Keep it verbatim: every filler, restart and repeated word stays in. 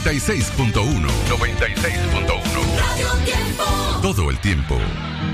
noventa y seis punto uno. noventa y seis punto uno. Radio Tiempo. Todo el tiempo.